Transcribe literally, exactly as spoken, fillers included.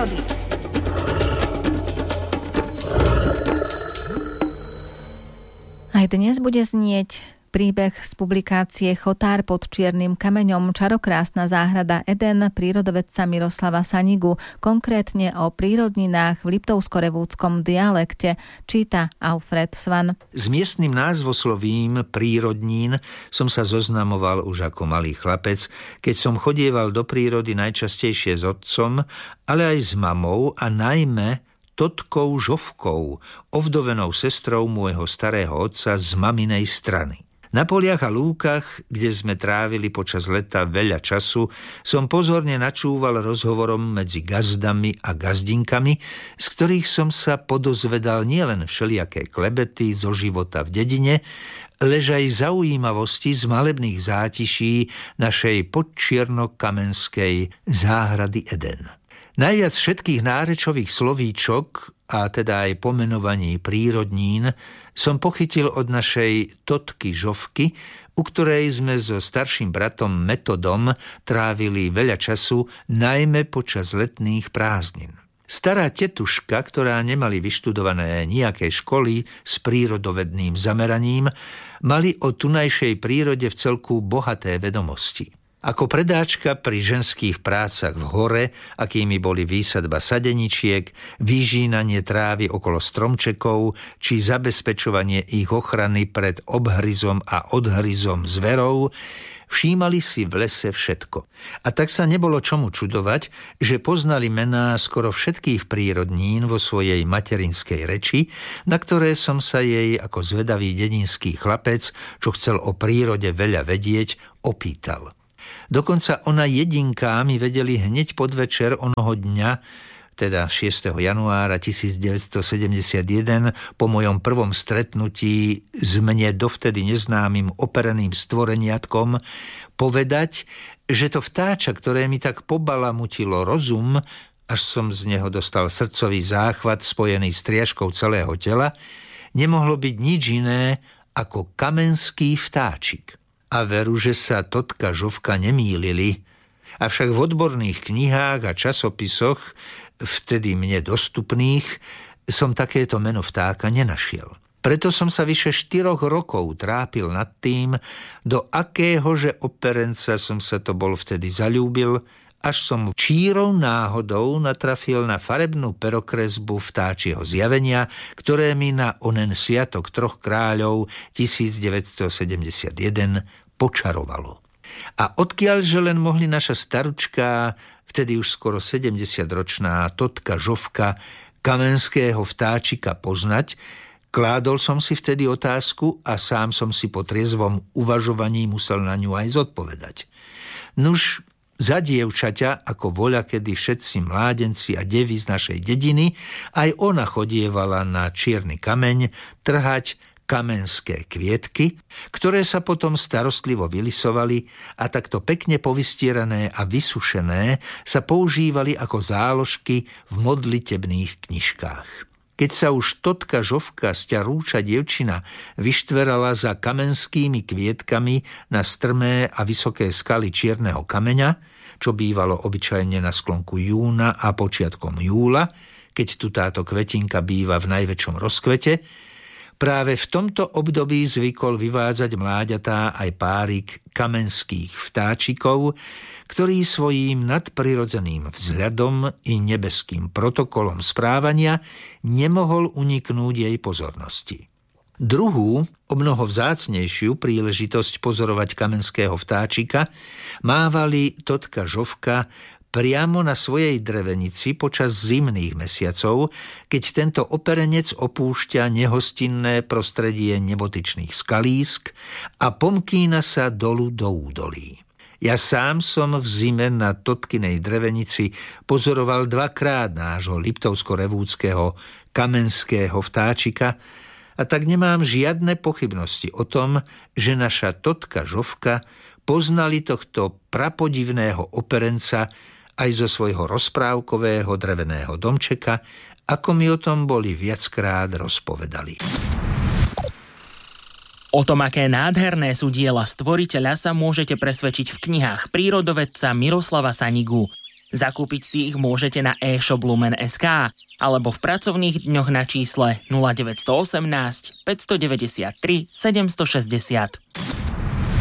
prírody. Aj dnes bude znieť príbeh z publikácie Chotár pod čiernym kameňom, čarokrásna záhrada Eden prírodovedca Miroslava Sanigu, konkrétne o prírodninách v liptovsko-revúdskom dialekte, číta Alfred Svan. S miestnym názvoslovím prírodnín som sa zoznamoval už ako malý chlapec, keď som chodieval do prírody najčastejšie s otcom, ale aj s mamou a najmä totkou Žofkou, ovdovenou sestrou môjho starého otca z maminej strany. Na poliach a lúkach, kde sme trávili počas leta veľa času, som pozorne načúval rozhovorom medzi gazdami a gazdinkami, z ktorých som sa podozvedal nielen všelijaké klebety zo života v dedine, lež aj zaujímavosti z malebných zátiší našej podčierno-kamenskej záhrady Eden. Najviac všetkých nárečových slovíčok, a teda aj pomenovaní prírodnín, som pochytil od našej totky Žofky, u ktorej sme so starším bratom Metodom trávili veľa času, najmä počas letných prázdnin. Stará tetuška, ktorá nemali vyštudované nejaké školy s prírodovedným zameraním, mali o tunajšej prírode v celku bohaté vedomosti. Ako predáčka pri ženských prácach v hore, akými boli výsadba sadeničiek, vyžínanie trávy okolo stromčekov či zabezpečovanie ich ochrany pred obhryzom a odhryzom zverov, všímali si v lese všetko. A tak sa nebolo čomu čudovať, že poznali mená skoro všetkých prírodnín vo svojej materinskej reči, na ktoré som sa jej ako zvedavý dedinský chlapec, čo chcel o prírode veľa vedieť, opýtal. Dokonca ona jedinká mi vedeli hneď podvečer onoho dňa, teda šiesteho januára tisícdeväťstosedemdesiatjeden, po mojom prvom stretnutí s mne dovtedy neznámym opereným stvoreniatkom, povedať, že to vtáča, ktoré mi tak pobalamutilo rozum, až som z neho dostal srdcový záchvat spojený s triažkou celého tela, nemohlo byť nič iné ako kamenský vtáčik. A veru, že sa totka Žofka nemýlili, avšak v odborných knihách a časopisoch, vtedy mne dostupných, som takéto meno vtáka nenašiel. Preto som sa vyše štyroch rokov trápil nad tým, do akéhože operenca som sa to bol vtedy zaľúbil, až som čírou náhodou natrafil na farebnú perokresbu vtáčieho zjavenia, ktoré mi na onen sviatok troch kráľov tisícdeväťstosedemdesiatjeden počarovalo. A odkiaľže len mohli naša staručka, vtedy už skoro sedemdesiatročná totka Žofka, kamenského vtáčika poznať, kládol som si vtedy otázku a sám som si po triezvom uvažovaní musel na ňu aj zodpovedať. Nuž, za dievčaťa, ako voľakedy všetci mládenci a devy z našej dediny, aj ona chodievala na čierny kameň trhať kamenské kvietky, ktoré sa potom starostlivo vylisovali a takto pekne povystierané a vysušené sa používali ako záložky v modlitebných knižkách. Keď sa už totka Žofka, sťarúča dievčina, vyštverala za kamenskými kvietkami na strmé a vysoké skaly čierneho kameňa, čo bývalo obyčajne na sklonku júna a počiatkom júla, keď tu táto kvetinka býva v najväčšom rozkvete, práve v tomto období zvykol vyvádzať mláďatá aj párik kamenských vtáčikov, ktorý svojím nadprirodzeným vzhľadom i nebeským protokolom správania nemohol uniknúť jej pozornosti. Druhú, omnoho vzácnejšiu príležitosť pozorovať kamenského vtáčika mávali totka Žofka priamo na svojej drevenici počas zimných mesiacov, keď tento operenec opúšťa nehostinné prostredie nebotyčných skalísk a pomkína sa dolu do údolí. Ja sám som v zime na totkinej drevenici pozoroval dvakrát nášho liptovsko-revúdskeho kamenského vtáčika a tak nemám žiadne pochybnosti o tom, že naša totka Žofka poznali tohto prapodivného operenca aj zo svojho rozprávkového dreveného domčeka, ako mi o tom boli viackrát rozpovedali. O tom, aké nádherné sú diela stvoriteľa, sa môžete presvedčiť v knihách prírodovedca Miroslava Sanigu. Zakúpiť si ich môžete na e-shop Lumen bodka es ká alebo v pracovných dňoch na čísle nula deväť jedna osem päť deväť tri sedem šesť nula.